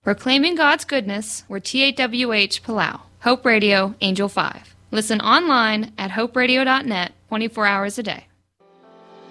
Proclaiming God's goodness, we're TAWH Palau. Hope Radio, Angel 5. Listen online at hoperadio.net 24 hours a day.